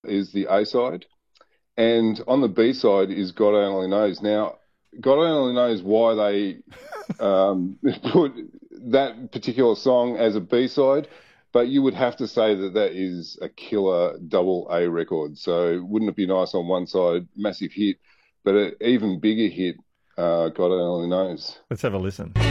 is the A side, and on the B side is God Only Knows. Now, God only knows why they put that particular song as a B side, but you would have to say that that is a killer double A record. So wouldn't it be nice on one side, massive hit, but an even bigger hit, God Only Knows. Let's have a listen.